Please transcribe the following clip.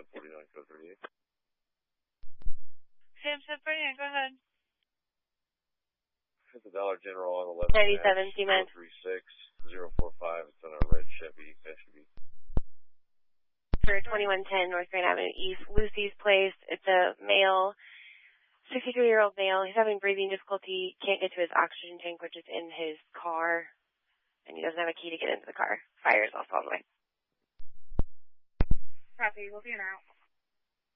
49, code 38. Sam 749, go ahead. It's a Dollar General on 11 97, Cement. 436-045. It's on a red Chevy SUV. For 2110 North Grand Avenue East, Lucy's Place. It's a male, 63-year-old male. He's having breathing difficulty, can't get to his oxygen tank, which is in his car, and he doesn't have a key to get into the car. Fire is also on the way. Copy, we'll be in out.